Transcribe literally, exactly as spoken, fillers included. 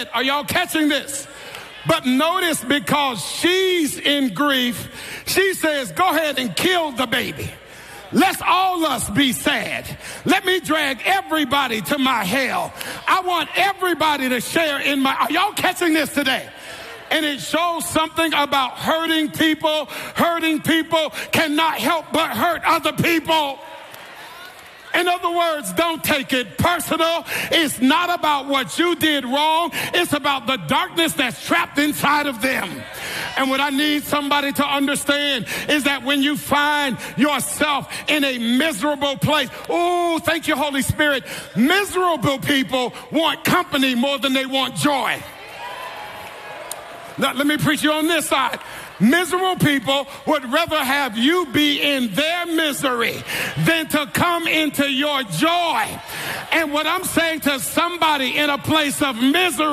dead. Are y'all catching this? But notice, because she's in grief, she says, go ahead and kill the baby. Let's all us be sad. Let me drag everybody to my hell. I want everybody to share in my... Are y'all catching this today? And it shows something about hurting people. Hurting people cannot help but hurt other people. In other words, don't take it personal. It's not about what you did wrong. It's about the darkness that's trapped inside of them. And what I need somebody to understand is that when you find yourself in a miserable place, oh, thank you, Holy Spirit. Miserable people want company more than they want joy. Now, let me preach you on this side. Miserable people would rather have you be in their misery than to come into your joy. And what I'm saying to somebody in a place of misery,